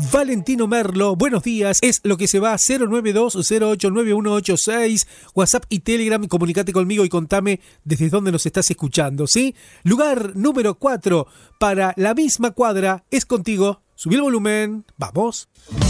Valentino Merlo, buenos días, es lo que se va 092-089186, WhatsApp y Telegram, comunicate conmigo y contame desde dónde nos estás escuchando, ¿sí? Lugar número 4 para La Misma Cuadra, es contigo, subí el volumen, vamos.